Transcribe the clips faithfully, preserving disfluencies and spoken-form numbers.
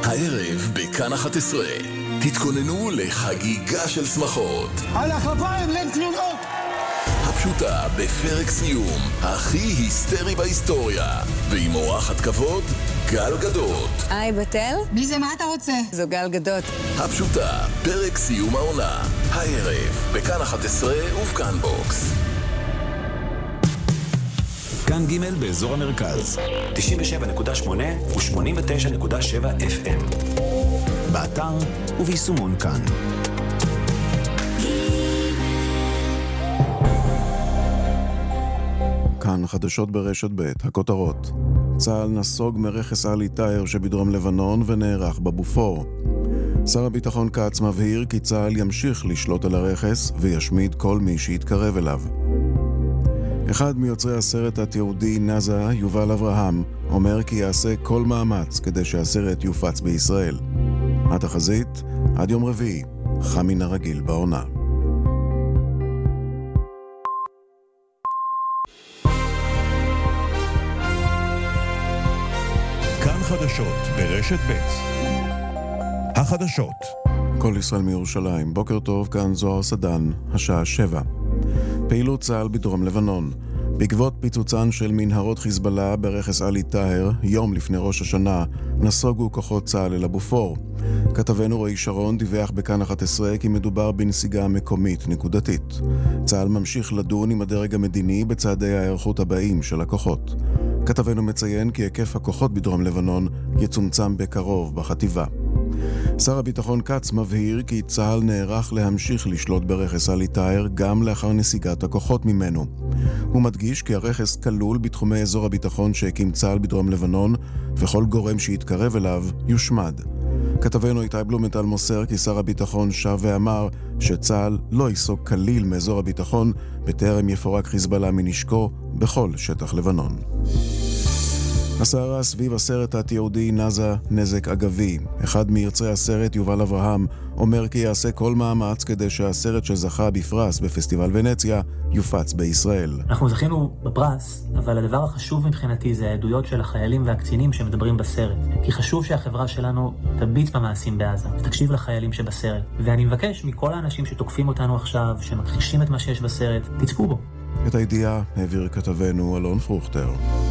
הערב בכאן אחת עשרה. תתכוננו לחגיגה של שמחות. על החפיים לתלונות. הפשוטה בפרק סיום, הכי היסטרי בהיסטוריה. ועם אורחת כבוד, גל גדות. היי בתל? מי זה, מה אתה רוצה? זו גל גדות. הפשוטה, פרק סיום העונה. הערב בכאן אחת עשרה ובכאן בוקס. כאן ג' באזור המרכז, תשעים ושבע נקודה שמונה ו-שמונים ותשע נקודה שבע אף אם. באתר וביישומון כאן. כאן חדשות ברשת ב', הכותרות. צה"ל נסוג מרכס עלי תאיר שבדרום לבנון ונערך בבופור. שר הביטחון כץ מבהיר כי צה"ל ימשיך לשלוט על הרכס וישמיד כל מי שיתקרב אליו. אחד מיוצרי הסרט התיעודי נאזה, יובל אברהם, אומר כי יעשה כל מאמץ כדי שהסרט יופץ בישראל. התחזית, עד יום רביעי, חם מן הרגיל בעונה. כאן חדשות ברשת ב'. החדשות. כל ישראל מירושלים, בוקר טוב, כאן זוהר סדן, השעה שבע. פעילות צה"ל בדרום לבנון. בעקבות פיצוצן של מנהרות חיזבאללה ברכס עלי תאיר, יום לפני ראש השנה, נסוגו כוחות צה"ל אל הבופור. כתבנו רועי שרון דיווח בכאן אחת עשרה כי מדובר בנסיגה מקומית נקודתית. צה"ל ממשיך לדון עם הדרג המדיני בצעדי ההיערכות הבאים של הכוחות. כתבנו מציין כי היקף הכוחות בדרום לבנון יצומצם בקרוב בחטיבה. שר הביטחון כץ מבהיר כי צה"ל נערך להמשיך לשלוט ברכס עלי תאיר גם לאחר נסיגת הכוחות ממנו. הוא מדגיש כי הרכס כלול בתחומי אזור הביטחון שהקים צה"ל בדרום לבנון, וכל גורם שיתקרב אליו יושמד. כתבנו איתי בלומנטל מוסר כי שר הביטחון שב ואמר שצה"ל לא ייסוג כליל מאזור הביטחון בטרם יפורק חיזבאללה מנשקו בכל שטח לבנון. הסערה סביב הסרט התיעודי נאזה, נזק אגבי. אחד מיוצרי הסרט, יובל אברהם, אומר כי יעשה כל מאמץ כדי שהסרט שזכה בפרס בפסטיבל ונציה יופץ בישראל. אנחנו זכינו בפרס, אבל הדבר החשוב מבחינתי זה העדויות של החיילים והקצינים שמדברים בסרט. כי חשוב שהחברה שלנו תביט במעשים בעזה, ותקשיב לחיילים שבסרט. ואני מבקש מכל האנשים שתוקפים אותנו עכשיו, שמכחישים את מה שיש בסרט, תצפו בו. את הידיעה העביר כתבנו אלון פרוכטר.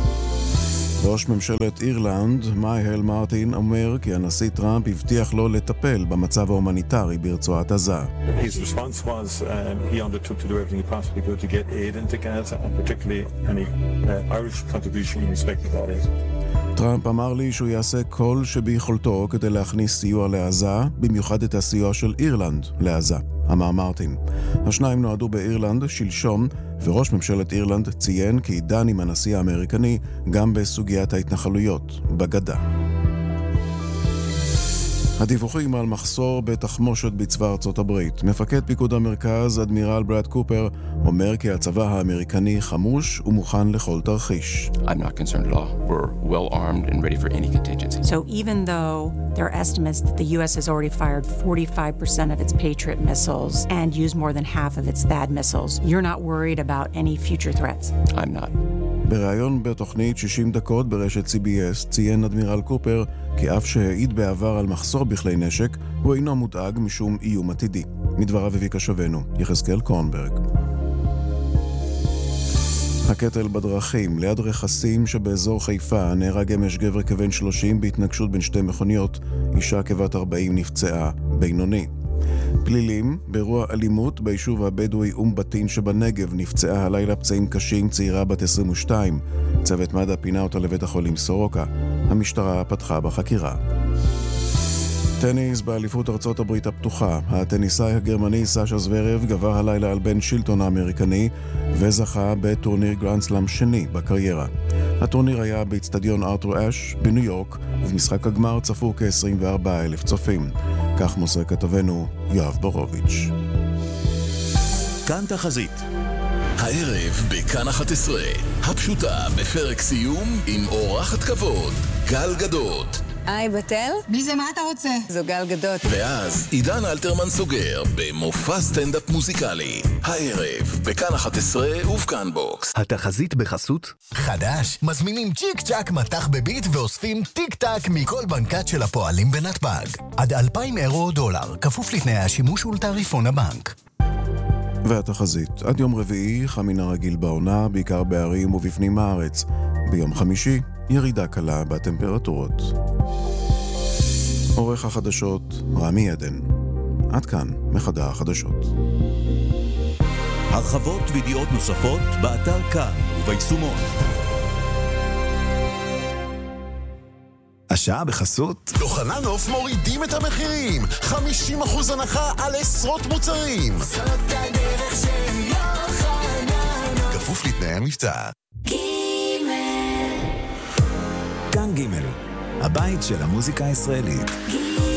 ראש ממשלת אירלנד, מייהל מרטין, אומר כי הנשיא טראמפ הבטיח לו לטפל במצב ההומניטרי ברצועת עזה. His response was um, he undertook to do everything he possibly could to get aid into Gaza, and particularly any uh, Irish contribution in respect to that aid. טראמפ אמר לי שהוא יעשה כל שביכולתו כדי להכניס סיוע לעזה, במיוחד את הסיוע של אירלנד לעזה, אמר מרטין. השניים נועדו באירלנד שלשום, וראש ממשלת אירלנד ציין כי דן עם הנשיא האמריקני גם בסוגיית ההתנחלויות בגדה. הדיווחים על מחסור בתחמושת בצבא ארצות הברית. מפקד פיקוד המרכז, אדמירל ברד קופר, אומר כי הצבא האמריקני חמוש ומוכן לכל תרחיש. I'm not concerned at all. We're well armed and ready for any contingency. So even though there are estimates that the U S has already fired forty-five percent of its Patriot missiles and used more than half of its THAAD missiles, you're not worried about any future threats? I'm not. בריאיון בתוכנית שישים דקות ברשת סי בי אס ציין אדמירל קופר כי אף שהעיד בעבר על מחסור בכלי נשק, הוא אינו מודאג משום איום עתידי. מדבריו הביא כשבנו, יחזקאל קורנברג. הקטל בדרכים, ליד רכסים שבאזור חיפה, נהרג אמש גבר כבן שלושים בהתנגשות בין שתי מכוניות, אישה כבת ארבעים נפצעה בינוני. פלילים, באירוע אלימות ביישוב הבדואי אום בטין שבנגב, נפצעה הלילה פצעים קשים צעירה בת עשרים ושתיים. צוות מד"א פינה אותה לבית החולים סורוקה. המשטרה פתחה בחקירה. טניס באליפות ארצות הברית הפתוחה. הטניסאי הגרמני סאשה זוורב גבר הלילה על בן שילטון האמריקני וזכה בטורניר גרנד סלאם שני בקריירה. הטורניר היה באצטדיון ארתור אש בניו יורק, ובמשחק הגמר צפו כ-עשרים וארבעה אלף צופים. כך מוסר כתבנו יואב בורוביץ'. כאן תחזית. הערב בכאן אחת עשרה. הפשוטה בפרק סיום עם אורחת כבוד, גל גדות. היי, בתל? מי זה, מה אתה רוצה? זו גל גדות. ואז עידן אלתרמן סוגר במופע סטנדאפ מוזיקלי. הערב, בכאן אחת עשרה ובכאן בוקס. התחזית בחסות? חדש, מזמינים צ'יק צ'ק מתח בביט ואוספים טיק טק מכל בנקת של הפועלים בנתב"ג. עד אלפיים אירו או דולר, כפוף לתנאי השימוש ולתעריפון הבנק. והתחזית, עד יום רביעי חם מן הרגיל בעונה, בעיקר בערים ובפנים הארץ. ביום חמישי, ירידה קלה בטמפרטורות. עורך החדשות, רמי עדן. עד כאן, מחדר החדשות. הרחבות וידיעות נוספות באתר כאן וביישומון. השעה בחסות יוחננוף מורידים את המחירים, חמישים אחוז הנחה על עשרות מוצרים. זאת הדרך של יוחננוף, כפוף לתנאי המבצע. כאן ג' הבית של המוזיקה הישראלית.